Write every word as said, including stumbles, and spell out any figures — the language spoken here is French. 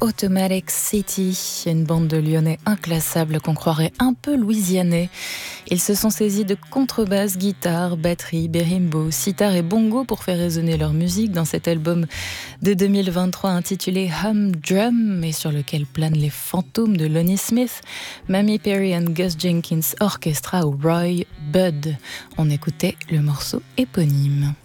Automatic City, une bande de Lyonnais inclassables qu'on croirait un peu louisianais. Ils se sont saisis de contrebasse, guitare, batterie, bérimbo, sitar et bongo pour faire résonner leur musique dans cet album de deux mille vingt-trois intitulé Humdrum et sur lequel planent les fantômes de Lonnie Smith, Mamie Perry and Gus Jenkins Orchestra ou Roy Budd. On écoutait le morceau éponyme.